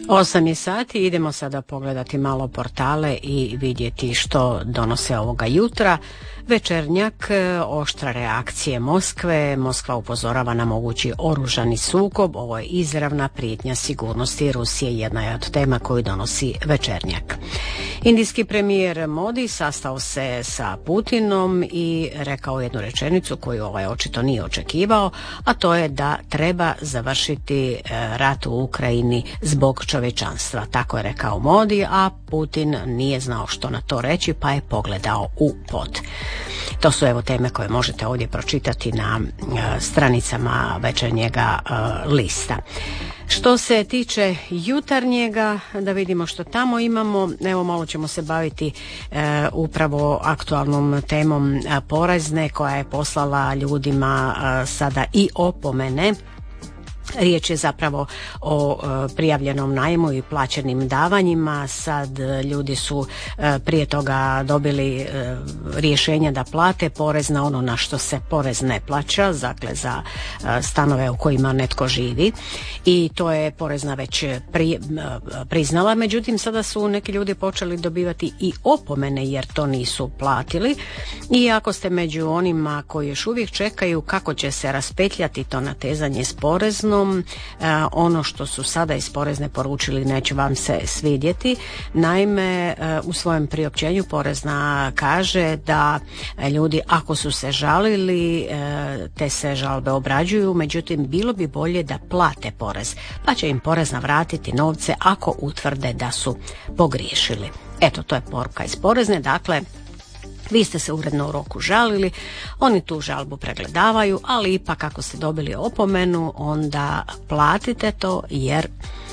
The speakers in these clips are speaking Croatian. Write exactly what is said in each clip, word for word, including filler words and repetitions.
Osam je sati, idemo sada pogledati malo portale i vidjeti što donose ovoga jutra. Večernjak, oštra reakcije Moskve. Moskva upozorava na mogući oružani sukob. Ovo je izravna prijetnja sigurnosti Rusije, jedna je od tema koju donosi Večernjak. Indijski premijer Modi sastao se sa Putinom i rekao jednu rečenicu koju ovaj očito nije očekivao, a to je da treba završiti rat u Ukrajini zbog čovječanstva. Tako je rekao Modi, a Putin nije znao što na to reći, pa je pogledao u pod. To su evo teme koje možete ovdje pročitati na e, stranicama Večernjega e, lista. Što se tiče jutarnjega, da vidimo što tamo imamo. Evo malo ćemo se baviti e, upravo aktualnom temom e, porezne koja je poslala ljudima e, sada i opomene. Riječ je zapravo o e, prijavljenom najmu i plaćenim davanjima. Sad ljudi su e, prije toga dobili e, rješenje da plate porez na ono na što se porez ne plaća, dakle za e, stanove u kojima netko živi, i to je porezna već pri, e, priznala. Međutim, sada su neki ljudi počeli dobivati i opomene jer to nisu platili, i ako ste među onima koji još uvijek čekaju kako će se raspetljati to natezanje s poreznom, ono što su sada iz porezne poručili neće vam se svidjeti. Naime, u svojem priopćenju porezna kaže da ljudi ako su se žalili, te se žalbe obrađuju, međutim bilo bi bolje da plate porez, pa će im porezna vratiti novce ako utvrde da su pogriješili. Eto, to je poruka iz porezne. Dakle, vi ste se uredno u roku žalili, oni tu žalbu pregledavaju, ali ipak ako ste dobili opomenu, onda platite to jer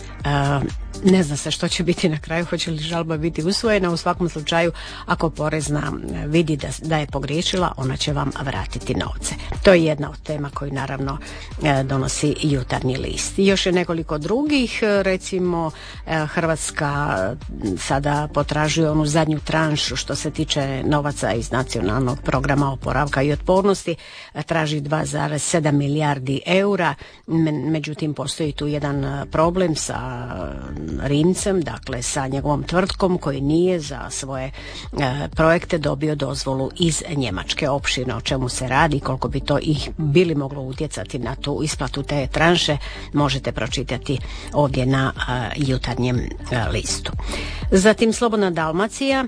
uh, ne zna se što će biti na kraju, hoće li žalba biti usvojena. U svakom slučaju, ako porezna vidi da, da je pogriješila, ona će vam vratiti novce. To je jedna od tema koju naravno donosi Jutarnji list. I još je nekoliko drugih, recimo Hrvatska sada potražuje onu zadnju tranšu što se tiče novaca iz Nacionalnog programa oporavka i otpornosti, traži dva zarez sedam milijardi eura, međutim postoji tu jedan problem sa Rimcem, dakle sa njegovom tvrtkom koji nije za svoje e, projekte dobio dozvolu iz Njemačke. Opširno o čemu se radi, koliko bi to ih bili moglo utjecati na tu isplatu te tranše, možete pročitati ovdje na e, Jutarnjem e, listu. Zatim Slobodna Dalmacija.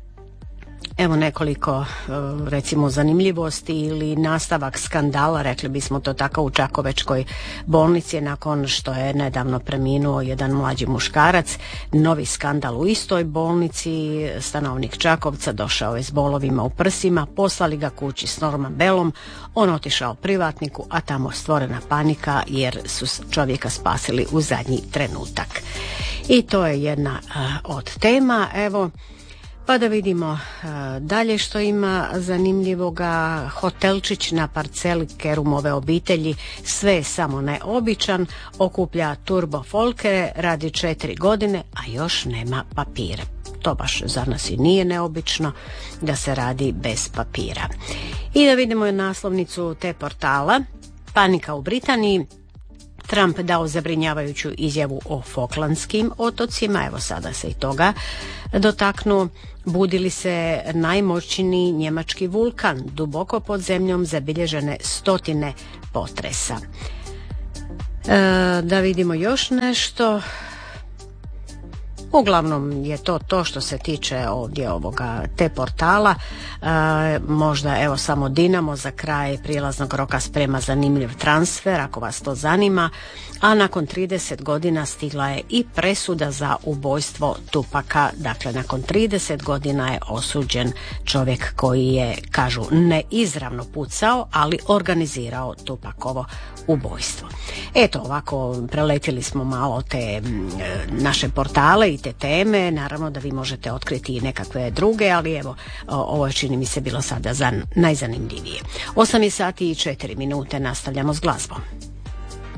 Evo nekoliko recimo zanimljivosti ili nastavak skandala, rekli bismo to tako, u Čakovečkoj bolnici nakon što je nedavno preminuo jedan mlađi muškarac. Novi skandal u istoj bolnici, stanovnik Čakovca došao je s bolovima u prsima, poslali ga kući s Normabelom, on otišao privatniku, a tamo stvorena panika jer su čovjeka spasili u zadnji trenutak. I to je jedna uh, od tema. Evo, pa da vidimo uh, dalje što ima zanimljivoga. Hotelčić na parceli Kerumove obitelji, sve samo ne običan, okuplja turbo folkere, radi četiri godine, a još nema papira. To baš za nas i nije neobično da se radi bez papira. I da vidimo naslovnicu te portala. Panika u Britaniji. Trump dao zabrinjavajuću izjavu o Falklandskim otocima, evo sada se i toga dotaknuo. Budili se najmoćniji njemački vulkan, duboko pod zemljom zabilježene stotine potresa. E, da vidimo još nešto. Uglavnom je to to što se tiče ovdje ovoga te portala. E, možda evo samo Dinamo za kraj prijelaznog roka sprema zanimljiv transfer ako vas to zanima, a nakon trideset godina stigla je i presuda za ubojstvo Tupaka. Dakle, nakon trideset godina je osuđen čovjek koji je, kažu, ne izravno pucao, ali organizirao Tupakovo ubojstvo. Eto, ovako preletili smo malo te e, naše portale i te teme. Naravno da vi možete otkriti i nekakve druge, ali evo, o, ovo je čini mi se bilo sada za najzanimljivije. osam je sati i četiri minute, nastavljamo s glazbom.